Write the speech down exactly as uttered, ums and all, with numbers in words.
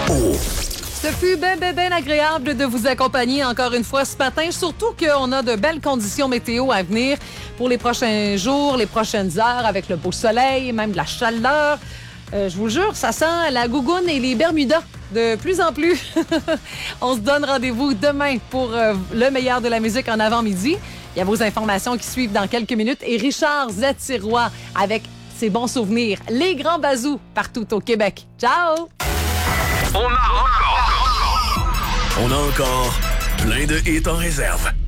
Oh. Ce fut bien, bien, bien agréable de vous accompagner encore une fois ce matin, surtout qu'on a de belles conditions météo à venir pour les prochains jours, les prochaines heures, avec le beau soleil, même de la chaleur. Euh, je vous jure, ça sent la gougoune et les Bermudas de plus en plus. On se donne rendez-vous demain pour euh, le meilleur de la musique en avant-midi. Il y a vos informations qui suivent dans quelques minutes. Et Richard Zatirois avec ses bons souvenirs. Les grands bazous partout au Québec. Ciao! On a encore... On a encore plein de hits en réserve.